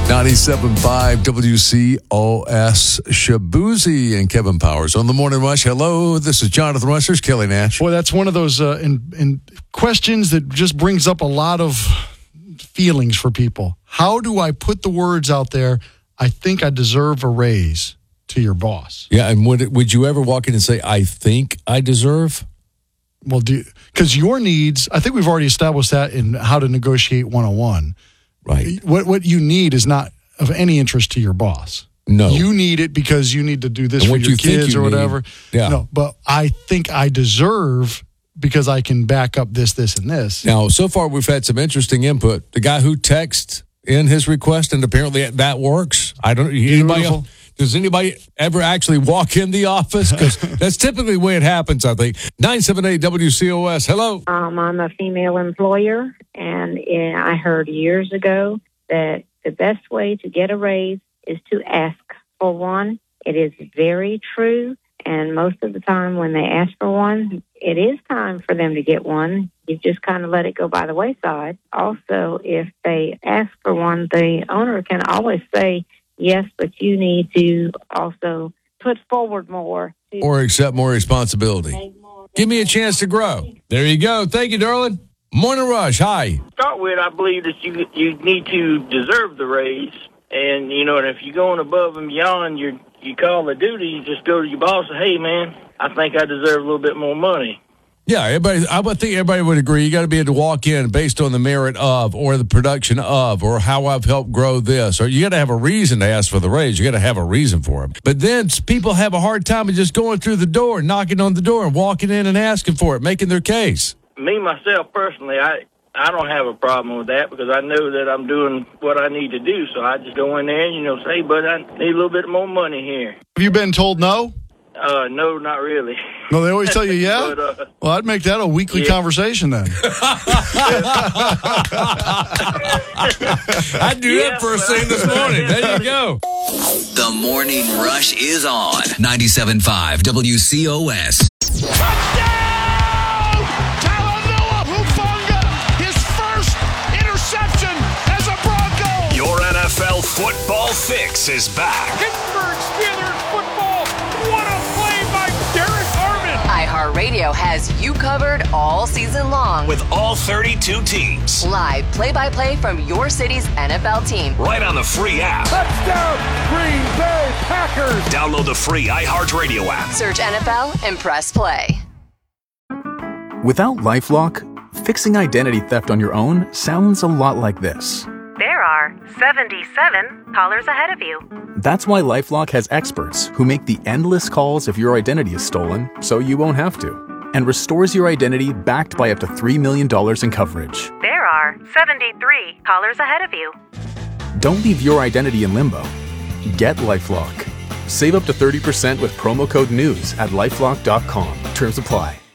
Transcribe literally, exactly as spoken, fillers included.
ninety-seven point five W C O S, Shabuzi and Kevin Powers on the Morning Rush. Hello, this is Jonathan Rush. There's Kelly Nash. Boy, that's one of those uh, in, in questions that just brings up a lot of feelings for people. How do I put the words out there, I think I deserve a raise, to your boss? Yeah, and would would you ever walk in and say, I think I deserve? Well, do because your needs, I think we've already established that in How to Negotiate one oh one. Right. What what you need is not of any interest to your boss. No. You need it because you need to do this And for what your you think kids you or whatever. need. Yeah. No, but I think I deserve because I can back up this, this, and this. Now, so far we've had some interesting input. The guy who texts in his request, and apparently that works. I don't. Anybody else, does anybody ever actually walk in the office? Because that's typically the way it happens, I think. nine seven eight W C O S. Hello. Um, I'm a female employer, and uh, I heard years ago that the best way to get a raise is to ask for one. It is very true, and most of the time when they ask for one, it is time for them to get one. You just kind of let it go by the wayside. Also, if they ask for one, the owner can always say, yes, but you need to also put forward more. To or accept more responsibility. More. Give me a chance to grow. There you go. Thank you, darling. Morning Rush. Hi. Start with, I believe that you you need to deserve the raise. And, you know, and if you're going above and beyond your, you call the duty, you just go to your boss and say, hey, man, I think I deserve a little bit more money. Yeah, everybody. I would think everybody would agree. You got to be able to walk in based on the merit of, or the production of, or how I've helped grow this. Or you got to have a reason to ask for the raise. You got to have a reason for it. But then people have a hard time of just going through the door, knocking on the door, and walking in and asking for it, making their case. Me myself personally, I I don't have a problem with that because I know that I'm doing what I need to do. So I just go in there and you know say, but I need a little bit more money here. Have you been told no? Uh, no, not really. No, they always tell you, yeah? but, uh, well, I'd make that a weekly yeah. conversation then. I'd do yeah, that first thing this morning. There you go. The Morning Rush is on ninety-seven point five W C O S. Touchdown! Talanoa Hufanga, his first interception as a Bronco. Your N F L football fix is back. Pittsburgh Steelers football. What a play by Derek Armand. iHeartRadio has you covered all season long. With all thirty-two teams. Live play-by-play from your city's N F L team. Right on the free app. Touchdown, Green Bay Packers. Download the free iHeartRadio app. Search N F L and press play. Without LifeLock, fixing identity theft on your own sounds a lot like this. There are seventy-seven callers ahead of you. That's why LifeLock has experts who make the endless calls if your identity is stolen, so you won't have to, and restores your identity backed by up to three million dollars in coverage. There are seventy-three callers ahead of you. Don't leave your identity in limbo. Get LifeLock. Save up to thirty percent with promo code NEWS at LifeLock dot com. Terms apply.